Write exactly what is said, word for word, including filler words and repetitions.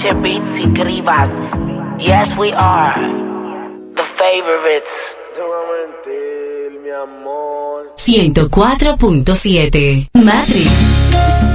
H Beats y Grivas. Yes, we are the favorites. Te voy a mentir, mi amor. ciento cuatro punto siete Matrix.